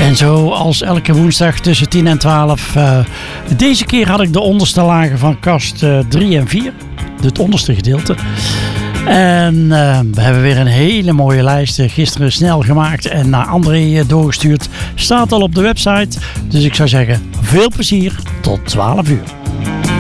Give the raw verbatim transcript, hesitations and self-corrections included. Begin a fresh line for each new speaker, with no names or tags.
En zo als elke woensdag tussen tien en twaalf. Uh, deze keer had ik de onderste lagen van kast uh, drie en vier. Het onderste gedeelte. En uh, we hebben weer een hele mooie lijst. Gisteren snel gemaakt en naar André doorgestuurd. Staat al op de website. Dus ik zou zeggen, veel plezier. Tot twaalf uur.